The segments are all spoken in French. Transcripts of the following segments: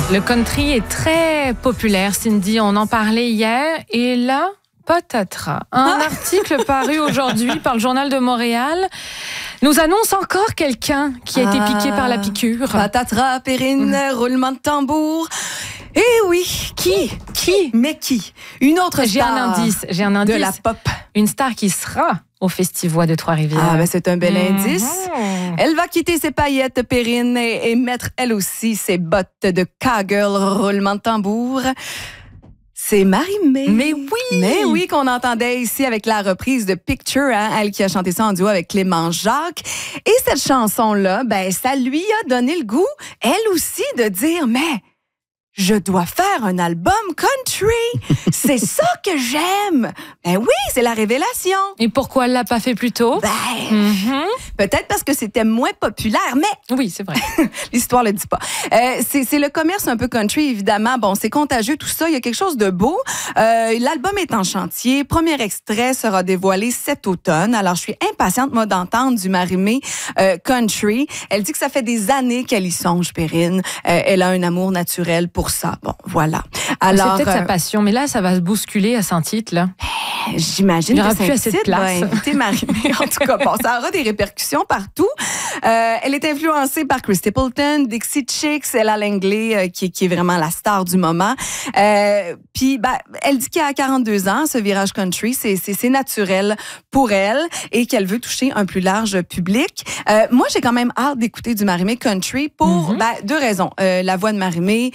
Le country est très populaire, Cindy. On en parlait hier. Et là, patatras. Un article paru aujourd'hui par le Journal de Montréal nous annonce encore quelqu'un qui a été piqué par la piqûre. Patatras, Perrine, roulement de tambour. Eh oui, qui? Mais qui? Une autre J'ai star. J'ai un indice. De la pop. Une star qui sera au Festivois de Trois-Rivières. Ah, ben c'est un bel indice. Elle va quitter ses paillettes, Perrine, et mettre elle aussi ses bottes de cowgirl, roulement de tambour. C'est Marie-Mé. Mais oui, qu'on entendait ici avec la reprise de Picture, hein, elle qui a chanté ça en duo avec Clément Jacques. Et cette chanson-là, ben, ça lui a donné le goût, elle aussi, de dire, mais je dois faire un album country. C'est ça que j'aime. Ben oui, c'est la révélation. Et pourquoi elle l'a pas fait plus tôt? Peut-être parce que c'était moins populaire, mais oui, c'est vrai. l'histoire le dit pas. C'est le commerce un peu country, évidemment. Bon, c'est contagieux, tout ça. Il y a quelque chose de beau. L'album est en chantier. Premier extrait sera dévoilé cet automne. Alors, je suis impatiente, moi, d'entendre du Marie-Mé country. Elle dit que ça fait des années qu'elle y songe, Perrine. Elle a un amour naturel pour ça. Bon, voilà. Alors, c'est peut-être sa passion, mais là, ça va se bousculer à Saint-Tite, là. J'imagine il n'y aura que plus assez de place. Inviter Marie-Mé. En tout cas, bon, ça aura des répercussions partout. Elle est influencée par Chris Stapleton, Dixie Chicks, Ella Langley, qui est vraiment la star du moment. Puis, ben, elle dit qu'à 42 ans, ce virage country, c'est naturel pour elle et qu'elle veut toucher un plus large public. Moi, j'ai quand même hâte d'écouter du Marie-Mé country pour deux raisons. La voix de Marie-Mé,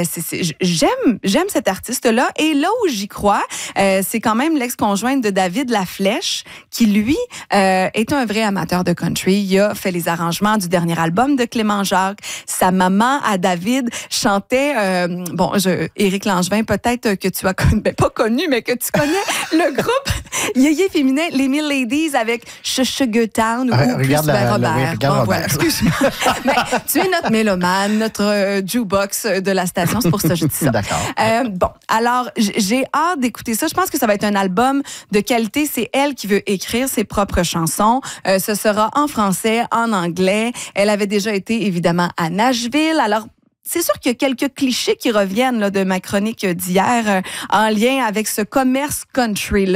j'aime cet artiste-là. Et là où j'y crois, c'est quand même l'ex-conjointe de David Laflèche, qui, lui, est un vrai amateur de country. Il a fait les arrangements du dernier album de Clément Jacques. Sa maman, à David, chantait... Éric Langevin, peut-être que tu as connu... Ben, pas connu, mais que tu connais le groupe Yéyé féminin, les Mille Ladies, avec Sugar Town ou regarde Robert. Regarde Voilà, excuse-moi. Mais tu es notre mélomane, notre jukebox de la station. C'est pour ça que je dis ça. D'accord. Bon, alors, j'ai hâte d'écouter ça. Je pense que ça va être un album de qualité. C'est elle qui veut écrire ses propres chansons. Ce sera en français, en anglais. Elle avait déjà été, évidemment, à Nashville. Alors, c'est sûr qu'il y a quelques clichés qui reviennent là, de ma chronique d'hier en lien avec ce commerce country-là.